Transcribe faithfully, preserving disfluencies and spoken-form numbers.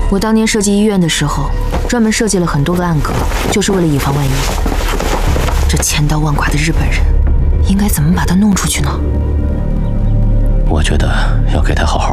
我当年设计医院的时候，专门设计了很多个暗格，就是为了以防万一。这千刀万剐的日本人，应该怎么把他弄出去呢？ 我觉得要给他好好